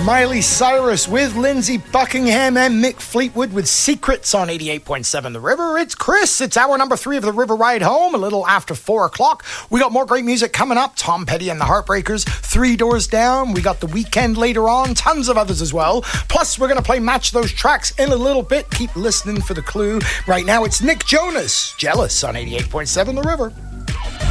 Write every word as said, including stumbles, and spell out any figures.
Miley Cyrus with Lindsey Buckingham and Mick Fleetwood with Secrets on eighty-eight point seven The River. It's Chris. It's hour number three of The River Ride Home, a little after four o'clock. We got more great music coming up. Tom Petty and the Heartbreakers, Three Doors Down. We got The Weeknd later on, tons of others as well. Plus, we're going to play Match Those Tracks in a little bit. Keep listening for the clue. Right now, it's Nick Jonas, Jealous on eighty-eight point seven The River.